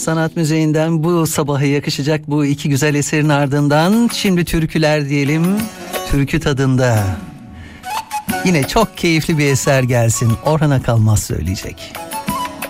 Sanat Müzeyi'nden bu sabaha yakışacak bu iki güzel eserin ardından şimdi türküler diyelim. Türkü tadında. Yine çok keyifli bir eser gelsin. Orhan Akalmaz söyleyecek.